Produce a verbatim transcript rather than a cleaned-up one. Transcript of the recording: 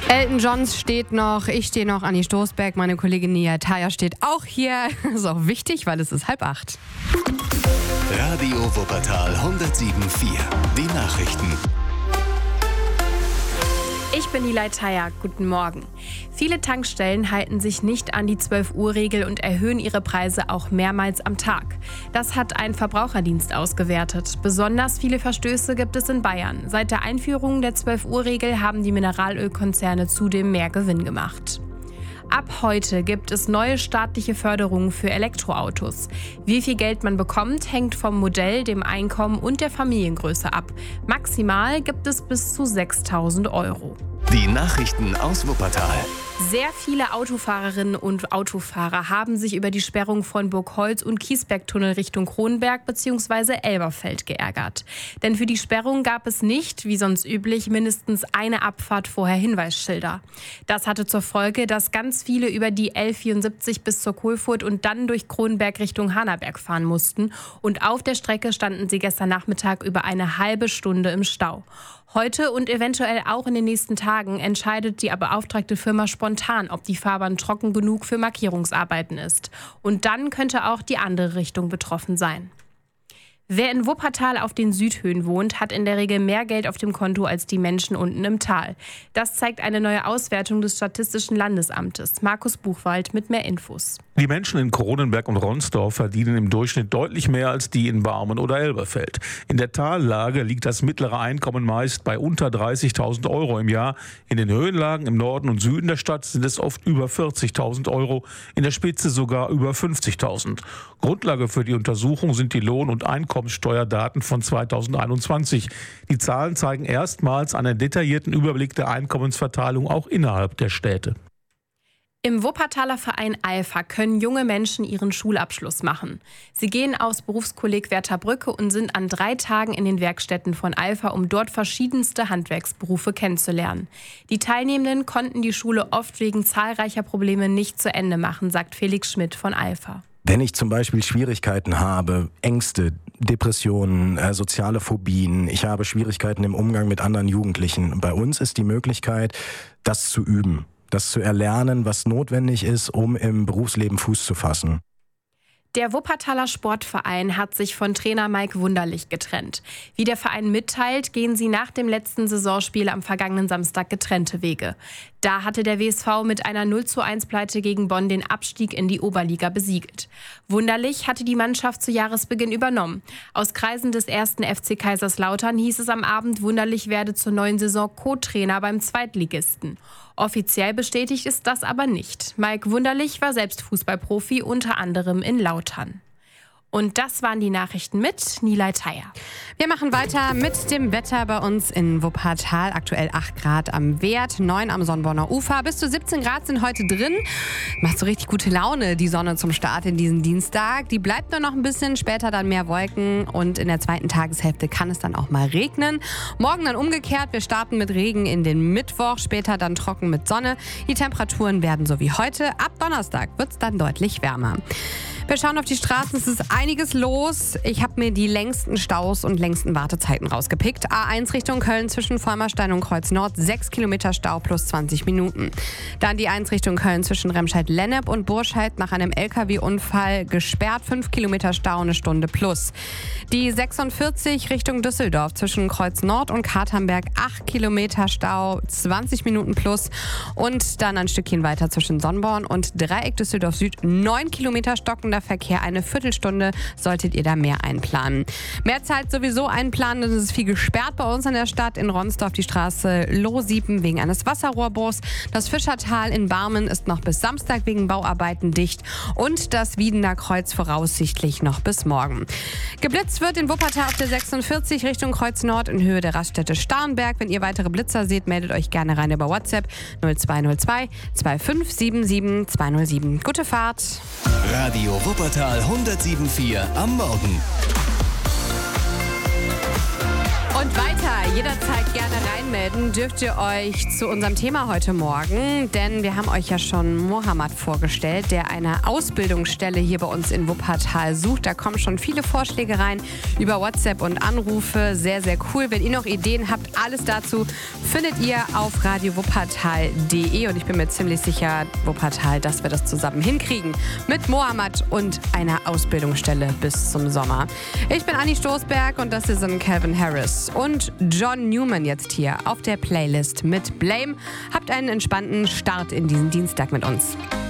Elton John steht noch, ich stehe noch, Anni Stoßberg, meine Kollegin Nilay Thayer steht auch hier. Das ist auch wichtig, weil es ist halb acht. Radio Wuppertal hundertsieben Komma vier. Die Nachrichten. Ich bin Nilay Thayer. Guten Morgen. Viele Tankstellen halten sich nicht an die zwölf-Uhr-Regel und erhöhen ihre Preise auch mehrmals am Tag. Das hat ein Verbraucherdienst ausgewertet. Besonders viele Verstöße gibt es in Bayern. Seit der Einführung der zwölf-Uhr-Regel haben die Mineralölkonzerne zudem mehr Gewinn gemacht. Ab heute gibt es neue staatliche Förderungen für Elektroautos. Wie viel Geld man bekommt, hängt vom Modell, dem Einkommen und der Familiengröße ab. Maximal gibt es bis zu sechstausend Euro. Die Nachrichten aus Wuppertal. Sehr viele Autofahrerinnen und Autofahrer haben sich über die Sperrung von Burgholz und Kiesbergtunnel Richtung Kronberg bzw. Elberfeld geärgert. Denn für die Sperrung gab es nicht, wie sonst üblich, mindestens eine Abfahrt vorher Hinweisschilder. Das hatte zur Folge, dass ganz viele über die L vierundsiebzig bis zur Kohlfurt und dann durch Kronberg Richtung Hanaberg fahren mussten. Und auf der Strecke standen sie gestern Nachmittag über eine halbe Stunde im Stau. Heute und eventuell auch in den nächsten Tagen entscheidet die beauftragte Firma spontan, ob die Fahrbahn trocken genug für Markierungsarbeiten ist. Und dann könnte auch die andere Richtung betroffen sein. Wer in Wuppertal auf den Südhöhen wohnt, hat in der Regel mehr Geld auf dem Konto als die Menschen unten im Tal. Das zeigt eine neue Auswertung des Statistischen Landesamtes. Markus Buchwald mit mehr Infos. Die Menschen in Kronenberg und Ronsdorf verdienen im Durchschnitt deutlich mehr als die in Barmen oder Elberfeld. In der Tallage liegt das mittlere Einkommen meist bei unter dreißigtausend Euro im Jahr. In den Höhenlagen im Norden und Süden der Stadt sind es oft über vierzigtausend Euro, in der Spitze sogar über fünfzigtausend. Grundlage für die Untersuchung sind die Lohn- und Einkommensteuerdaten von zweitausendeinundzwanzig. Die Zahlen zeigen erstmals einen detaillierten Überblick der Einkommensverteilung auch innerhalb der Städte. Im Wuppertaler Verein Alpha können junge Menschen ihren Schulabschluss machen. Sie gehen aufs Berufskolleg Wertherbrücke und sind an drei Tagen in den Werkstätten von Alpha, um dort verschiedenste Handwerksberufe kennenzulernen. Die Teilnehmenden konnten die Schule oft wegen zahlreicher Probleme nicht zu Ende machen, sagt Felix Schmidt von Alpha. Wenn ich zum Beispiel Schwierigkeiten habe, Ängste, Depressionen, äh, soziale Phobien, ich habe Schwierigkeiten im Umgang mit anderen Jugendlichen. Bei uns ist die Möglichkeit, das zu üben, das zu erlernen, was notwendig ist, um im Berufsleben Fuß zu fassen. Der Wuppertaler Sportverein hat sich von Trainer Mike Wunderlich getrennt. Wie der Verein mitteilt, gehen sie nach dem letzten Saisonspiel am vergangenen Samstag getrennte Wege. Da hatte der W S V mit einer null zu eins Pleite gegen Bonn den Abstieg in die Oberliga besiegelt. Wunderlich hatte die Mannschaft zu Jahresbeginn übernommen. Aus Kreisen des ersten F C Kaiserslautern hieß es am Abend, Wunderlich werde zur neuen Saison Co-Trainer beim Zweitligisten. Offiziell bestätigt ist das aber nicht. Mike Wunderlich war selbst Fußballprofi, unter anderem in Lautern. Und das waren die Nachrichten mit Nilay Thayer. Wir machen weiter mit dem Wetter bei uns in Wuppertal. Aktuell acht Grad am Wert, neun am Sonnborner Ufer. Bis zu siebzehn Grad sind heute drin. Macht so richtig gute Laune, die Sonne zum Start in diesen Dienstag. Die bleibt nur noch ein bisschen, später dann mehr Wolken. Und in der zweiten Tageshälfte kann es dann auch mal regnen. Morgen dann umgekehrt. Wir starten mit Regen in den Mittwoch, später dann trocken mit Sonne. Die Temperaturen werden so wie heute. Ab Donnerstag wird es dann deutlich wärmer. Wir schauen auf die Straßen, es ist einiges los. Ich habe mir die längsten Staus und längsten Wartezeiten rausgepickt. A eins Richtung Köln zwischen Vollmerstein und Kreuz Nord, sechs Kilometer Stau plus zwanzig Minuten. Dann die eins Richtung Köln zwischen Remscheid-Lennep und Burscheid nach einem L K W-Unfall gesperrt, fünf Kilometer Stau, eine Stunde plus. Die sechsundvierzig Richtung Düsseldorf zwischen Kreuz Nord und Katernberg, acht Kilometer Stau, zwanzig Minuten plus. Und dann ein Stückchen weiter zwischen Sonnborn und Dreieck Düsseldorf Süd, neun Kilometer stockender Verkehr, eine Viertelstunde solltet ihr da mehr einplanen. Mehr Zeit sowieso einplanen, es ist viel gesperrt bei uns in der Stadt. In Ronsdorf die Straße Lohsieben wegen eines Wasserrohrbruchs. Das Fischertal in Barmen ist noch bis Samstag wegen Bauarbeiten dicht und das Wiedener Kreuz voraussichtlich noch bis morgen. Geblitzt wird in Wuppertal auf der sechsundvierzig Richtung Kreuz Nord in Höhe der Raststätte Starnberg. Wenn ihr weitere Blitzer seht, meldet euch gerne rein über WhatsApp null zwei null zwei zwei fünf sieben sieben zwei null sieben. Gute Fahrt! Radio Wuppertal hundertsieben Komma vier am Morgen. Und weiter Jederzeit gerne reinmelden, dürft ihr euch zu unserem Thema heute Morgen, denn wir haben euch ja schon Mohammed vorgestellt, der eine Ausbildungsstelle hier bei uns in Wuppertal sucht. Da kommen schon viele Vorschläge rein über WhatsApp und Anrufe. Sehr, sehr cool. Wenn ihr noch Ideen habt, alles dazu findet ihr auf radio wuppertal punkt de und ich bin mir ziemlich sicher, Wuppertal, dass wir das zusammen hinkriegen mit Mohammed und einer Ausbildungsstelle bis zum Sommer. Ich bin Anni Stoßberg und das hier sind Calvin Harris und John Newman jetzt hier auf der Playlist mit Blame. Habt einen entspannten Start in diesen Dienstag mit uns.